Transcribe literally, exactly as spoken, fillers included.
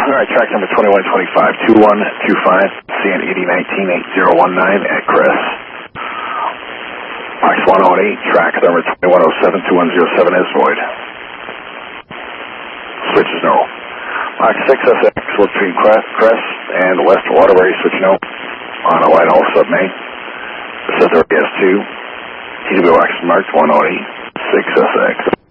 All right, track number twenty-one twenty-five, two one two five, C N eighty nineteen, eight zero one nine at Chris. Box one oh eight, track number twenty-one oh seven, two one oh seven is void. Switch is no. Box six S X, look between Crest and West Waterbury, switch no. On a Whitehall sub-main. This is R B S two. T W box marked one oh eight, six S X.